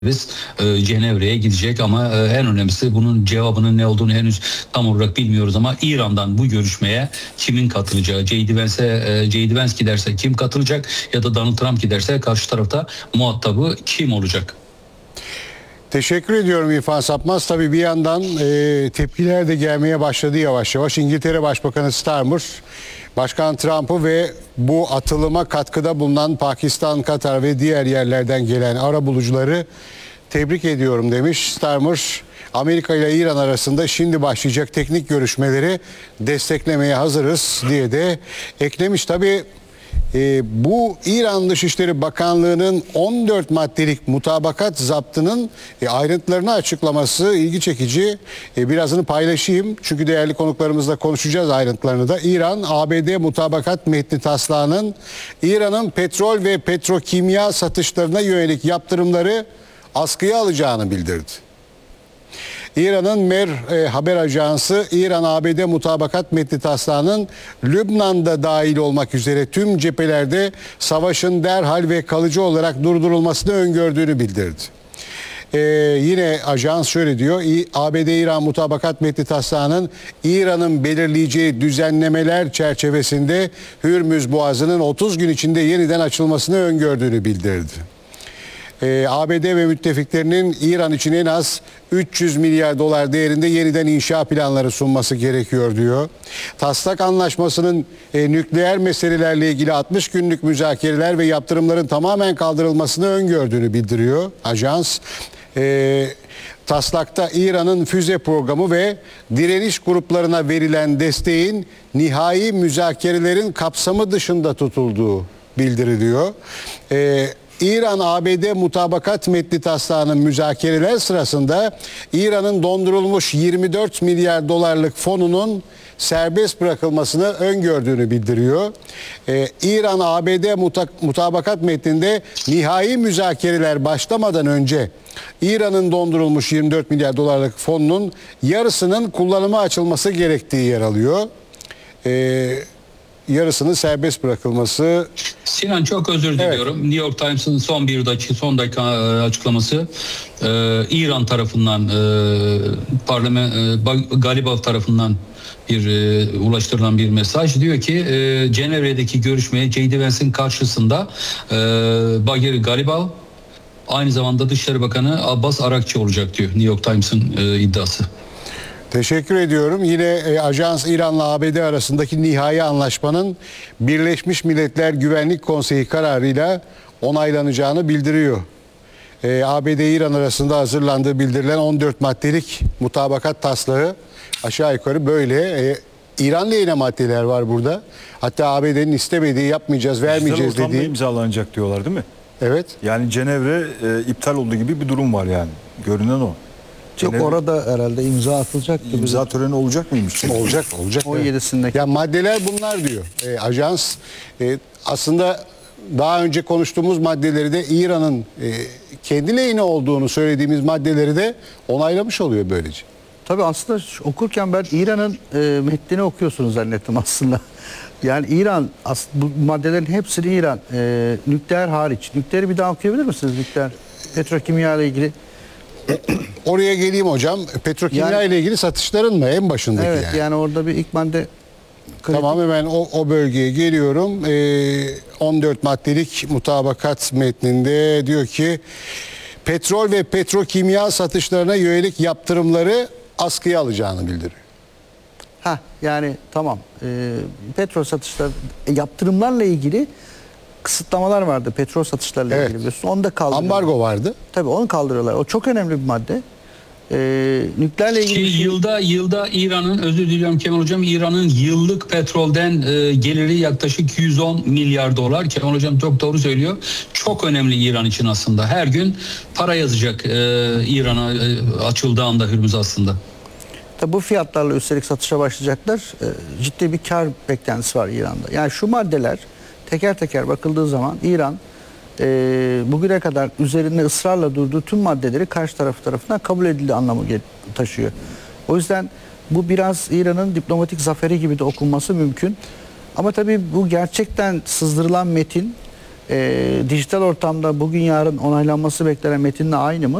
biz Cenevre'ye gidecek ama en önemlisi bunun cevabının ne olduğunu henüz tam olarak bilmiyoruz ama İran'dan bu görüşmeye kimin katılacağı, J.D. Vance giderse kim katılacak ya da Donald Trump giderse karşı tarafta muhatabı kim olacak? Teşekkür ediyorum İrfan Sapmaz. Tabii bir yandan tepkiler de gelmeye başladı yavaş yavaş. İngiltere Başbakanı Starmer, Başkan Trump'ı ve bu atılıma katkıda bulunan Pakistan, Katar ve diğer yerlerden gelen arabulucuları tebrik ediyorum demiş. Starmer, Amerika ile İran arasında şimdi başlayacak teknik görüşmeleri desteklemeye hazırız diye de eklemiş. Tabii bu İran Dışişleri Bakanlığı'nın 14 maddelik mutabakat zaptının ayrıntılarını açıklaması ilgi çekici. Birazını paylaşayım çünkü değerli konuklarımızla konuşacağız ayrıntılarını da. İran, ABD mutabakat metni taslağının İran'ın petrol ve petrokimya satışlarına yönelik yaptırımları askıya alacağını bildirdi. İran'ın Mer haber ajansı İran-ABD mutabakat metni taslağının Lübnan'da dahil olmak üzere tüm cephelerde savaşın derhal ve kalıcı olarak durdurulmasını öngördüğünü bildirdi. Yine ajans şöyle diyor, ABD-İran mutabakat metni taslağının İran'ın belirleyeceği düzenlemeler çerçevesinde Hürmüz Boğazı'nın 30 gün içinde yeniden açılmasını öngördüğünü bildirdi. ABD ve müttefiklerinin İran için en az 300 milyar dolar değerinde yeniden inşa planları sunması gerekiyor diyor. Taslak anlaşmasının nükleer meselelerle ilgili 60 günlük müzakereler ve yaptırımların tamamen kaldırılmasını öngördüğünü bildiriyor ajans. Taslakta İran'ın füze programı ve direniş gruplarına verilen desteğin nihai müzakerelerin kapsamı dışında tutulduğu bildiriliyor. İran-ABD mutabakat metni taslağının müzakereler sırasında İran'ın dondurulmuş 24 milyar dolarlık fonunun serbest bırakılmasını öngördüğünü bildiriyor. İran-ABD mutabakat metninde nihai müzakereler başlamadan önce İran'ın dondurulmuş 24 milyar dolarlık fonunun yarısının kullanıma açılması gerektiği yer alıyor. Yarısının serbest bırakılması. Sinan çok özür diliyorum. Evet. New York Times'ın son dakika açıklaması İran tarafından Galibov tarafından ulaştırılan bir mesaj diyor ki Cenevre'deki görüşmeye J.D. Vance'in karşısında Bagher Galibov aynı zamanda Dışişleri Bakanı Abbas Arakçı olacak diyor New York Times'ın iddiası. Teşekkür ediyorum. Yine ajans İran'la ABD arasındaki nihai anlaşmanın Birleşmiş Milletler Güvenlik Konseyi kararıyla onaylanacağını bildiriyor. ABD-İran arasında hazırlandığı bildirilen 14 maddelik mutabakat taslağı aşağı yukarı böyle. İran lehine maddeler var burada. Hatta ABD'nin istemediği, yapmayacağız, vermeyeceğiz dediği. İmzalanacak diyorlar değil mi? Evet. Yani Cenevre iptal olduğu gibi bir durum var yani. Görünen o. Yok, orada herhalde imza atılacak. İmza töreni olacak mıymış? Olacak. 17'sindeki. Ya maddeler bunlar diyor. Ajans aslında daha önce konuştuğumuz maddeleri de İran'ın kendi lehine olduğunu söylediğimiz maddeleri de onaylamış oluyor böylece. Tabii aslında okurken ben İran'ın metnini okuyorsunuz zannettim aslında. Yani İran, bu maddelerin hepsini İran, nükleer hariç. Nükleeri bir daha okuyabilir misiniz? Nükleer, petrokimya ile ilgili. Oraya geleyim hocam. Petrokimya ile ilgili satışların mı en başındaki? Evet, yani orada bir ilk madde. Tamam, hemen o bölgeye geliyorum. 14 maddelik mutabakat metninde diyor ki petrol ve petrokimya satışlarına yönelik yaptırımları askıya alacağını bildiriyor. Yani tamam. Petrol satışları yaptırımlarla ilgili kısıtlamalar vardı petrol satışlarıyla ilgili biliyorsun. Onu da kaldırıyorlar. Ambargo vardı. Tabii onu kaldırıyorlar. O çok önemli bir madde. Nükleerle ilgili yılda İran'ın, özür diliyorum Kemal Hocam, İran'ın yıllık petrolden geliri yaklaşık 110 milyar dolar. Kemal Hocam çok doğru söylüyor. Çok önemli İran için aslında. Her gün para yazacak İran'a açıldığı anda Hürmüz aslında. Tabii bu fiyatlarla üstelik satışa başlayacaklar. Ciddi bir kar beklentisi var İran'da. Yani şu maddeler teker teker bakıldığı zaman İran bugüne kadar üzerinde ısrarla durduğu tüm maddeleri karşı tarafı tarafından kabul edildiği anlamı taşıyor. O yüzden bu biraz İran'ın diplomatik zaferi gibi de okunması mümkün. Ama tabii bu gerçekten sızdırılan metin dijital ortamda bugün yarın onaylanması beklenen metinle aynı mı?